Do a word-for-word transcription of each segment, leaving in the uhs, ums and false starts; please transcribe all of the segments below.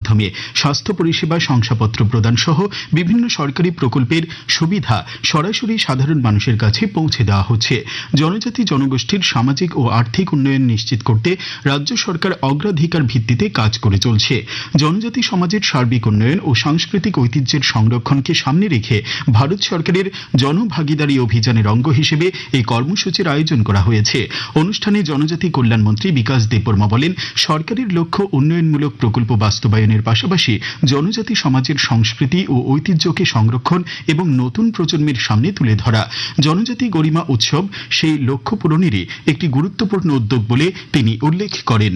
মাধ্যমে স্বাস্থ্য পরিষেবা, শংসাপত্র প্রদান সহ বিভিন্ন সরকারি প্রকল্পের সুবিধা সরাসরি সাধারণ মানুষের কাছে পৌঁছে দেওয়া হচ্ছে। জনজাতি জনগোষ্ঠীর সামাজিক ও আর্থিক উন্নয়ন নিশ্চিত করতে রাজ্য সরকার অগ্রাধিকার ভিত্তিতে কাজ করে চলছে। জনজাতি সমাজের সার্বিক উন্নয়ন ও সাংস্কৃতিক ঐতিহ্যের সংরক্ষণকে সামনে রেখে ভারত সরকারের জনভাগিদারি অভিযানের অঙ্গ হিসেবে এই কর্মসূচির আয়োজন করা হয়েছে। অনুষ্ঠানে জনজাতি কল্যাণ মন্ত্রী বিকাশ দেববর্মা বলেন, সরকারের লক্ষ্য উন্নয়নমূলক প্রকল্প বাস্তবায়নের পাশাপাশি জনজাতি সমাজের সংস্কৃতি ও ঐতিহ্যকে সংরক্ষণ এবং নতুন প্রজন্মের সামনে তুলে ধরা। জনজাতি গরিমা উৎসব সেই লক্ষ্য পূরণেরই একটি গুরুত্বপূর্ণ উদ্যোগ বলে তিনি উল্লেখ করেন।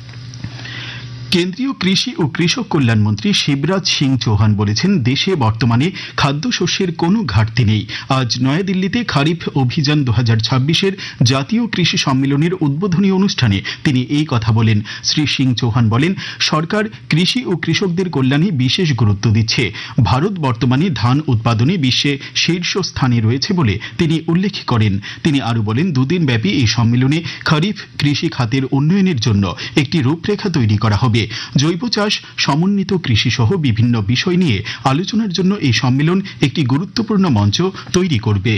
কেন্দ্রীয় কৃষি ও কৃষক কল্যাণ মন্ত্রী শিবরাজ সিং চৌহান বলেছেন, দেশে বর্তমানে খাদ্যশস্যের কোনো ঘাটতি নেই। আজ নয়াদিল্লিতে খারিফ অভিযান দু হাজার ছাব্বিশের জাতীয় কৃষি সম্মেলনের উদ্বোধনী অনুষ্ঠানে তিনি এই কথা বলেন। শ্রী সিং চৌহান বলেন, সরকার কৃষি ও কৃষকদের কল্যাণে বিশেষ গুরুত্ব দিচ্ছে। ভারত বর্তমানে ধান উৎপাদনে বিশ্বে শীর্ষ স্থানে রয়েছে বলে তিনি উল্লেখ করেন। তিনি আরও বলেন, দুদিন ব্যাপী এই সম্মেলনে খারিফ কৃষি খাতের উন্নয়নের জন্য একটি রূপরেখা তৈরি করা হবে। জৈব চাষ, সমন্বিত কৃষি সহ বিভিন্ন বিষয় নিয়ে আলোচনার জন্য এই সম্মেলন একটি গুরুত্বপূর্ণ মঞ্চ তৈরি করবে।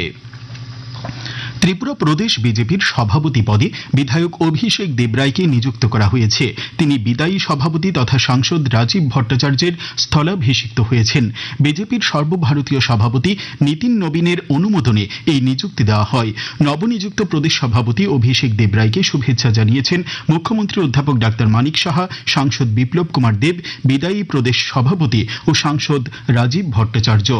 ত্রিপুরা প্রদেশ বিজেপির সভাপতি পদে বিধায়ক অভিষেক দেবরায়কে নিযুক্ত করা হয়েছে। তিনি বিদায়ী সভাপতি তথা সাংসদ রাজীব ভট্টাচার্যের স্থলাভিষিক্ত হয়েছেন। বিজেপির সর্বভারতীয় সভাপতি নীতিন নবীনের অনুমোদনে এই নিযুক্তি দেওয়া হয়। নবনিযুক্ত প্রদেশ সভাপতি অভিষেক দেবরায়কে শুভেচ্ছা জানিয়েছেন মুখ্যমন্ত্রী অধ্যাপক ডাক্তার মানিক সাহা, সাংসদ বিপ্লব কুমার দেব, বিদায়ী প্রদেশ সভাপতি ও সাংসদ রাজীব ভট্টাচার্য।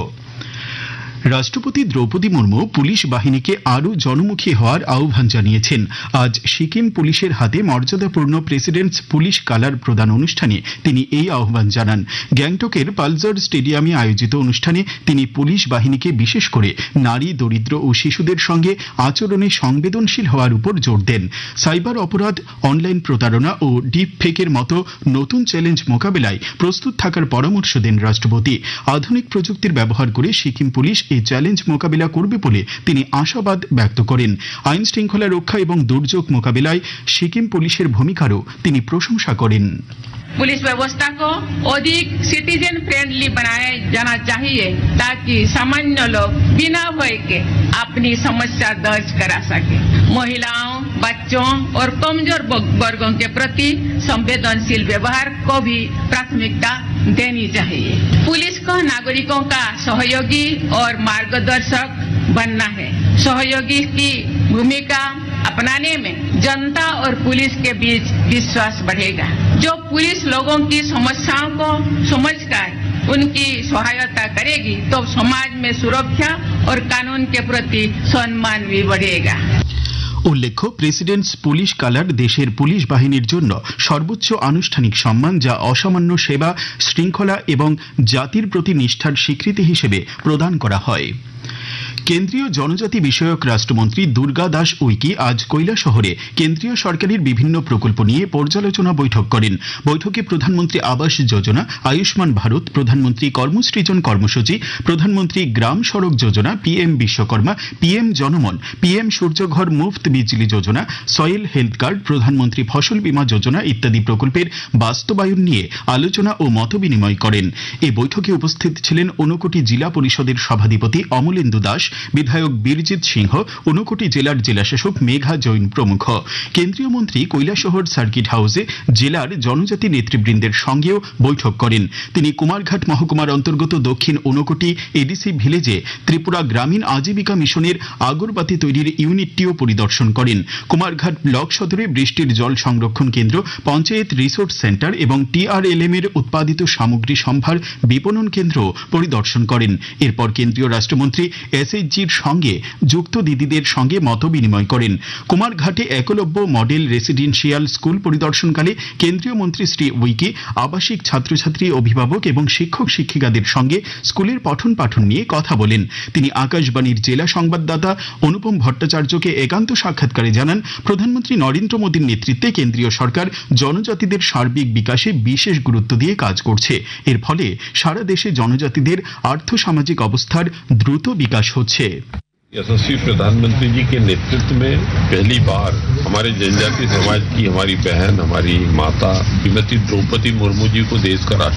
রাষ্ট্রপতি দ্রৌপদী মুর্মু পুলিশ বাহিনীকে আরও জনমুখী হওয়ার আহ্বান জানিয়েছেন। আজ সিকিম পুলিশের হাতে মর্যাদাপূর্ণ প্রেসিডেন্টস পুলিশ কালার প্রদান অনুষ্ঠানে তিনি এই আহ্বান জানান। গ্যাংটকের পালজার স্টেডিয়ামে আয়োজিত অনুষ্ঠানে তিনি পুলিশ বাহিনীকে বিশেষ করে নারী, দরিদ্র ও শিশুদের সঙ্গে আচরণে সংবেদনশীল হওয়ার উপর জোর দেন। সাইবার অপরাধ, অনলাইন প্রতারণা ও ডিপ ফেকের মতো নতুন চ্যালেঞ্জ মোকাবেলায় প্রস্তুত থাকার পরামর্শ দেন রাষ্ট্রপতি। আধুনিক প্রযুক্তির ব্যবহার করে সিকিম পুলিশ এই চ্যালেঞ্জ মোকাবিলা করবে বলে তিনি আশাবাদ ব্যক্ত করেন। আইন শৃঙ্খলা রক্ষা এবং দুর্যোগ মোকাবিলায় সিকিম পুলিশের ভূমিকারও তিনি প্রশংসা করেন। पुलिस व्यवस्था को अधिक सिटीजन फ्रेंडली बनाया जाना चाहिए ताकि सामान्य लोग बिना भय के अपनी समस्या दर्ज करा सके। महिलाओं, बच्चों और कमजोर वर्गों के प्रति संवेदनशील व्यवहार को भी प्राथमिकता देनी चाहिए। पुलिस को नागरिकों का सहयोगी और मार्गदर्शक बनना है। सहयोगी की भूमिका अपनाने में जनता और पुलिस के बीच विश्वास बढ़ेगा। जो पुलिस लोगों की समस्याओं को समझकर उनकी सहायता करेगी तो समाज में सुरक्षा और कानून के प्रति सम्मान भी बढ़ेगा। উল্লেখ্য, প্রেসিডেন্টস পুলিশ কালার দেশের পুলিশ বাহিনীর জন্য সর্বোচ্চ আনুষ্ঠানিক সম্মান, যা অসামান্য সেবা, শৃঙ্খলা এবং জাতির প্রতি নিষ্ঠার স্বীকৃতি হিসেবে প্রদান করা হয়। কেন্দ্রীয় জনজাতি বিষয়ক রাষ্ট্রমন্ত্রী দুর্গা দাস উইকি আজ কৈলাসহরে কেন্দ্রীয় সরকারের বিভিন্ন প্রকল্প নিয়ে পর্যালোচনা বৈঠক করেন। বৈঠকে প্রধানমন্ত্রী আবাস যোজনা, আয়ুষ্মান ভারত, প্রধানমন্ত্রী কর্মসৃজন কর্মসূচি, প্রধানমন্ত্রী গ্রাম সড়ক যোজনা, PM Vishwakarma, PM Janman, PM সূর্যঘর মুফত বিজলি যোজনা, সয়েল হেলথ কার্ড, প্রধানমন্ত্রী ফসল বীমা যোজনা ইত্যাদি প্রকল্পের বাস্তবায়ন নিয়ে আলোচনা ও মতবিনিময় করেন। এই বৈঠকে উপস্থিত ছিলেন ঊনকোটি জেলা পরিষদের সভাধিপতি অমলেন্দু দাস, বিধায়ক বীরজিৎ সিংহ, ঊনকোটি জেলার জেলাশাসক মেঘা জৈন প্রমুখ। কেন্দ্রীয় মন্ত্রী কৈলাসহর সার্কিট হাউসে জেলার জনজাতি নেতৃবৃন্দের সঙ্গেও বৈঠক করেন। তিনি কুমারঘাট মহকুমার অন্তর্গত দক্ষিণ ঊনকোটি এডিসি ভিলেজে ত্রিপুরা গ্রামীণ আজীবিকা মিশনের আগরবাতি তৈরির ইউনিটটিও পরিদর্শন করেন। কুমারঘাট ব্লক সদরে বৃষ্টির জল সংরক্ষণ কেন্দ্র, পঞ্চায়েত রিসোর্স সেন্টার এবং টিআরএলএম এর উৎপাদিত সামগ্রী সম্ভার বিপণন কেন্দ্র পরিদর্শন করেন। এরপর কেন্দ্রীয় রাষ্ট্রমন্ত্রী এসএইচজির সঙ্গে যুক্ত দিদিদের সঙ্গে মত বিনিময় করেন। কুমারঘাটে একলব্য মডেল রেসিডেন্সিয়াল স্কুল পরিদর্শনকালে কেন্দ্রীয় মন্ত্রী শ্রী উইকি আবাসিক ছাত্রছাত্রী, অভিভাবক এবং শিক্ষক শিক্ষিকাদের সঙ্গে স্কুলের পঠন পাঠন নিয়ে কথা বলেন। তিনি আকাশবাণীর জেলা সংবাদদাতা অনুপম ভট্টাচার্যকে একান্ত সাক্ষাৎকারে জানান, প্রধানমন্ত্রী নরেন্দ্র মোদীর নেতৃত্বে কেন্দ্রীয় সরকার জনজাতিদের সার্বিক বিকাশে বিশেষ গুরুত্ব দিয়ে কাজ করছে। এর ফলে সারা দেশে জনজাতিদের আর্থসামাজিক অবস্থার দ্রুত বিকাশ হচ্ছে। यशस्वी प्रधानमंत्री जी के नेतृत्व में पहली बार हमारे जनजातीय समाज की हमारी बहन, हमारी माता श्रीमती द्रौपदी मुर्मू जी को देश का राष्ट्र